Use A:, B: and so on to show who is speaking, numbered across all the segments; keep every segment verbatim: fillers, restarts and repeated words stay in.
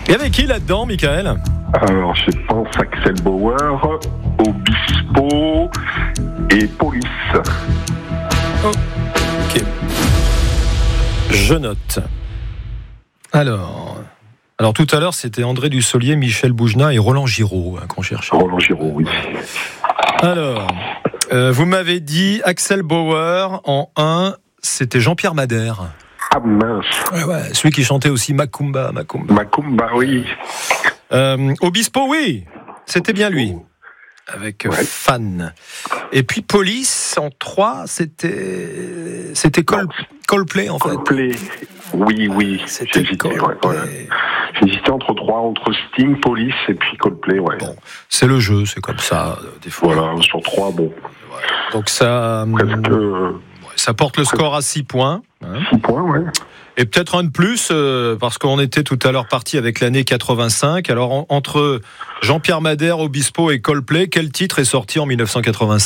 A: Il y avait qui là-dedans, Michael ?
B: Alors, je pense Axel Bauer, Obispo et Police.
A: Oh. Ok. Je note. Alors, alors tout à l'heure, c'était André Dussolier, Michel Boujna et Roland Giraud hein, qu'on cherchait.
B: Roland Giraud, oui.
A: Alors, euh, vous m'avez dit Axel Bauer en un, c'était Jean-Pierre Madère.
B: Ah mince.
A: Ouais, ouais, celui qui chantait aussi Macumba, Macumba.
B: Macumba, oui.
A: Euh, Obispo, oui, c'était bien lui.
B: Oh.
A: Avec
B: Ouais.
A: Fan. Et puis Police en trois, c'était c'était Col... Coldplay en fait.
B: Coldplay. Oui, oui.
A: C'était
B: J'hésitais, ouais,
A: Coldplay.
B: ouais. J'hésitais entre trois, entre Sting, Police et puis Coldplay, ouais.
A: Bon, c'est le jeu, c'est comme ça euh, des fois.
B: Voilà, sur trois, bon.
A: Donc ça,
B: Presque euh,
A: ça porte le score à six points. Hein.
B: six points, ouais.
A: Et peut-être un de plus, euh, parce qu'on était tout à l'heure parti avec l'année quatre-vingt-cinq. Alors, en, entre Jean-Pierre Madère, Obispo et Coldplay, quel titre est sorti en dix-neuf cent quatre-vingt-cinq ?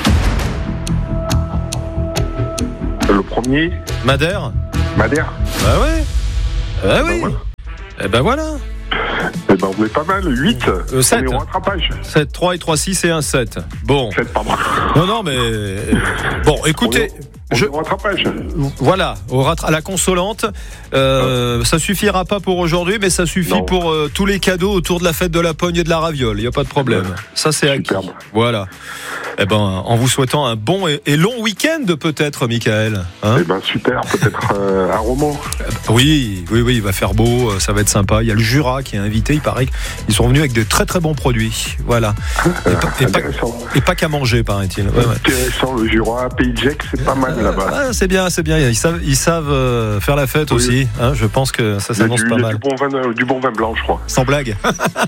B: Le premier,
A: Madère ?
B: Madère.
A: Bah ouais. Bah oui.
B: voilà.
A: Eh ben voilà.
B: Eh ben, on est pas mal, huit.
A: Euh, sept.
B: On est au rattrapage.
A: sept, trois et trois, six et un sept. Bon.
B: sept, pardon.
A: Non, non, mais... euh, Bon, écoutez...
B: On
A: Je...
B: est au rattrapage.
A: Voilà, au rat- à la consolante. Euh, ça suffira pas pour aujourd'hui, mais ça suffit
B: Non.
A: pour euh, tous les cadeaux autour de la fête de la pogne et de la raviole. Il n'y a pas de problème. Ça, c'est acquis.
B: Superbe.
A: Voilà. Eh ben, en vous souhaitant un bon et, et long week-end, peut-être, Michael. Hein
B: Eh ben, super. Peut-être euh, un roman.
A: oui, oui, oui, il va faire beau, ça va être sympa. Il y a le Jura qui est invité, il paraît qu'ils sont venus avec de très très bons produits. Voilà. Et,
B: Euh,
A: pas, et, pas,
B: intéressant.
A: et pas qu'à manger, paraît-il. Ouais, ouais.
B: Intéressant, le Jura, Pays de Gex, c'est pas mal là-bas.
A: Ah, c'est bien, c'est bien. Ils savent, ils savent euh, faire la fête
B: Oui.
A: aussi. Hein, je pense que ça
B: Il y a,
A: s'annonce
B: du,
A: pas
B: il y a
A: mal.
B: du, bon vin, euh, du bon vin blanc, je crois.
A: Sans blague.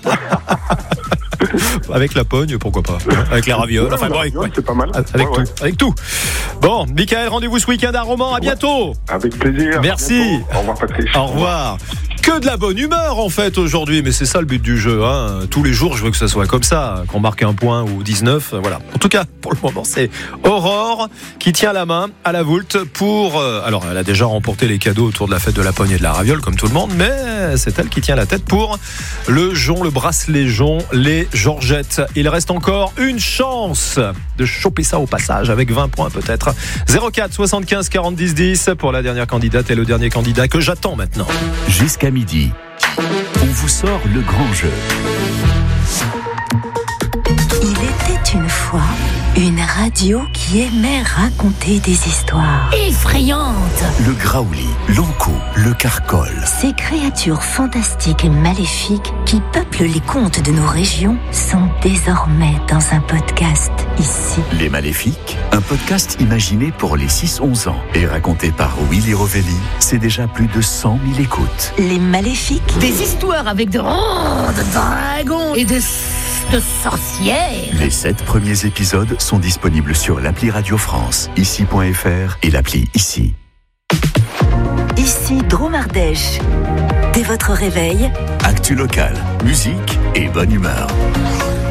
A: Avec la pogne, pourquoi pas. Avec les ravioles. Enfin,
B: Ouais,
A: bon,
B: la
A: avec,
B: raviole,
A: ouais.
B: c'est pas mal.
A: Avec
B: Ouais,
A: tout.
B: ouais.
A: Avec tout. Bon, Michael, rendez-vous ce week-end à Romans. À bientôt.
B: Avec plaisir.
A: Merci.
B: À bientôt. Au revoir, Patrice.
A: Au revoir. Que de la bonne humeur en fait aujourd'hui, mais c'est ça le but du jeu. Hein. Tous les jours, je veux que ça soit comme ça, qu'on marque un point ou dix-neuf. Voilà. En tout cas, pour le moment, c'est Aurore qui tient la main à la voulte pour. Euh, alors, elle a déjà remporté les cadeaux autour de la fête de la pogne et de la raviole, comme tout le monde, mais c'est elle qui tient la tête pour le jonc, le bracelet jonc, les Georgettes. Il reste encore une chance de choper ça au passage avec vingt points peut-être. zéro quatre soixante-quinze quarante dix dix pour la dernière candidate et le dernier candidat que j'attends maintenant.
C: Jusqu'à midi, on vous sort le grand jeu.
D: Il était une fois une radio qui aimait raconter des histoires.
E: Effrayante.
C: Le graouli, l'ankou, le carcol.
D: Ces créatures fantastiques et maléfiques qui peuplent les contes de nos régions sont désormais dans un podcast ici.
C: Les Maléfiques, un podcast imaginé pour les six onze ans et raconté par Willy Rovelli. C'est déjà plus de cent mille écoutes.
D: Les Maléfiques,
E: Des histoires avec de, oh, de dragons et de, de sorcières.
C: Les sept premiers épisodes sont disponibles sur l'appli Radio France, ici point f r et l'appli Ici.
D: ici Drôme Ardèche. Dès votre réveil,
C: Actu local, musique et bonne humeur.